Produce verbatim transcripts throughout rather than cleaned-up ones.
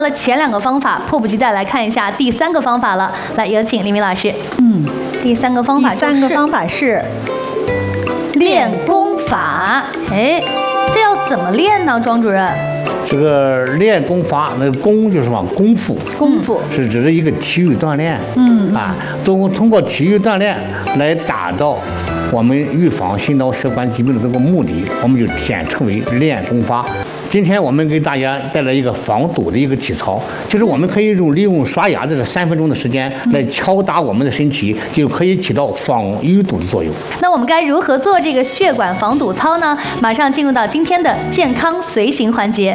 了前两个方法，迫不及待来看一下第三个方法了。来，有请李明老师。 嗯， 第三个方法、就是， 第三个方法是练功法。哎，这要怎么练呢？庄主任？ 这个练功法，那功就是什么？功夫。 功夫是指的一个体育锻炼。 嗯啊，通过通过体育锻炼来达到我们预防心脑血管疾病的这个目的，我们就简称为练功法。今天我们给大家带来一个防堵的一个体操，就是我们可以用利用刷牙的这三分钟的时间来敲打我们的身体，就可以起到防淤堵的作用。 那我们该如何做这个血管防堵操呢？马上进入到今天的健康随行环节。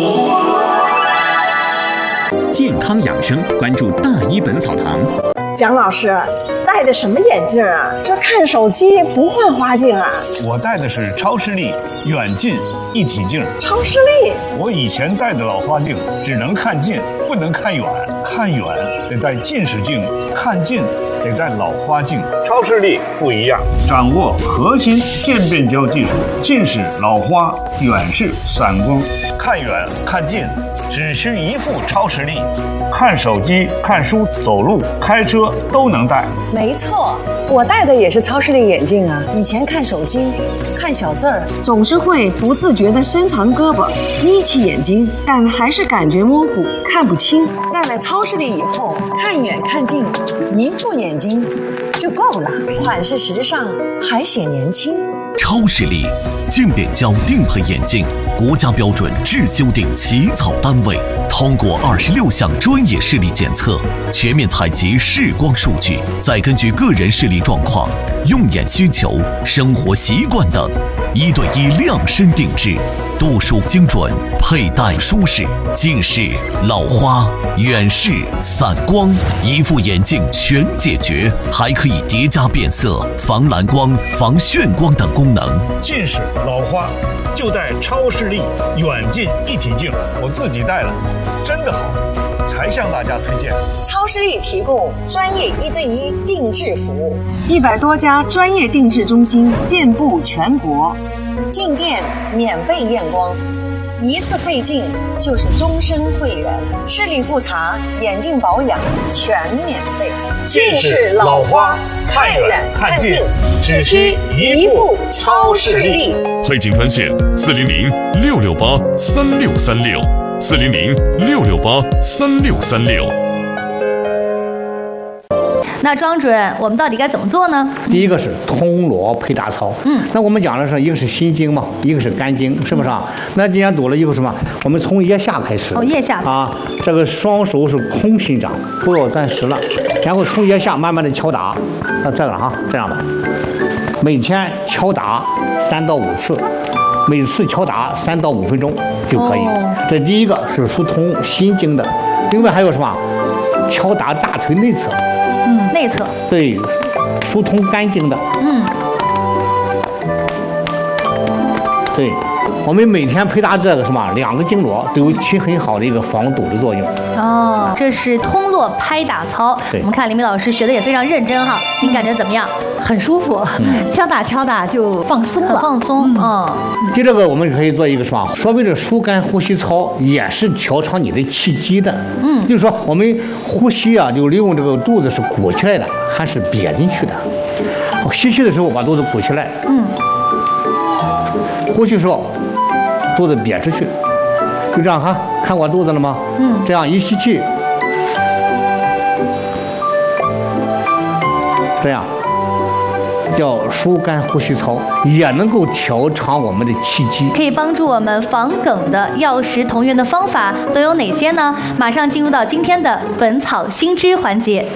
健康养生，关注大医本草堂。 蒋老师戴的什么眼镜啊？这看手机不换花镜啊？ 我戴的是超视力远近一体镜。 超视力？ 我以前戴的老花镜只能看近，不能看远。看远得戴近视镜，看近得戴老花镜。超视力不一样，掌握核心渐变焦技术，近视、老花、远视、散光，看远看近只需一副超视力，看手机、看书、走路、开车都能戴。 没错，我戴的也是超视力眼镜啊。以前看手机、看小字儿，总是会不自觉地伸长胳膊，眯起眼睛，但还是感觉模糊，看不清。戴了超视力以后，看远看近，一副眼睛就够了，款式时尚，还显年轻。 超视力渐变焦定配眼镜，国家标准质修订起草单位，通过二十六项专业视力检测，全面采集视光数据，再根据个人视力状况、用眼需求、生活习惯等，一对一量身定制，度数精准，佩戴舒适，近视、老花、远视、散光，一副眼镜全解决，还可以叠加变色、防蓝光、防眩光等功能。 近视、老花就戴超视力远近一体镜，我自己戴了，真的好，才向大家推荐。 超视力提供专业一对一定制服务，一百多家专业定制中心遍布全国，进店免费验光，一次配镜就是终身会员，视力复查、眼镜保养全免费。 近视、老花看远看近只需一副超视力。 配镜专线：四零零六六八三六三六，四零零六六八三六三六。 那庄主任，我们到底该怎么做呢？ 第一个是通络配搭操。 嗯， 那我们讲的是一个是心经嘛，一个是肝经，是不是啊？那既然堵了以后什么？我们从腋下开始。 哦，腋下啊，这个双手是空心掌，不要钻石了。然后从腋下慢慢的敲打，那这样哈，这样吧，每天敲打三到五次，每次敲打三到五分钟就可以。哦、这第一个是疏通心经的，另外还有什么？敲打大腿内侧。 嗯，内侧对，疏通肝经的。 嗯，对， 我们每天配搭这个什么两个经络，都有起很好的一个防堵的作用。 哦，这是通络拍打操。我们看李明老师学的也非常认真哈，您感觉怎么样？ 很舒服，嗯、敲打敲打就放松了， 放松。嗯， 就这个我们可以做一个什么？所谓的疏肝呼吸操，也是调畅你的气机的。嗯，就是说我们呼吸啊，就利用这个肚子是鼓起来的，还是瘪进去的？吸气的时候把肚子鼓起来，嗯，呼气的时候肚子瘪出去，就这样哈，看过肚子了吗？嗯，这样一吸气，这样。叫疏肝呼吸操，也能够调畅我们的气机， 可以帮助我们防梗的药食同源的方法都有哪些呢？马上进入到今天的本草新知环节。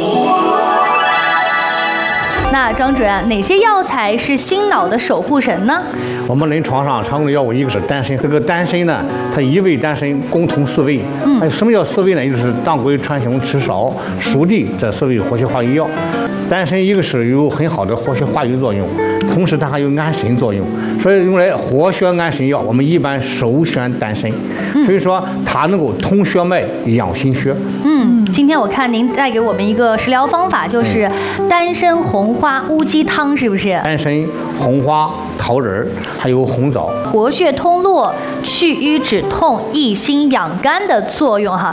那庄主任，哪些药材是心脑的守护神呢？ 我们临床上常用的药物一个是丹参，这个丹参呢，它一味丹参共同四味。嗯，什么叫四味呢？就是当归、川芎、赤芍、熟地这四味活血化瘀药。丹参一个是有很好的活血化瘀作用，同时它还有安神作用，所以用来活血安神药，我们一般首选丹参。所以说它能够通血脉、养心血。 嗯，今天我看您带给我们一个食疗方法，就是丹参红花乌鸡汤，是不是？ 丹参、红花、桃仁， 还有红枣， 活血通络、去瘀止痛、益心养肝的作用哈。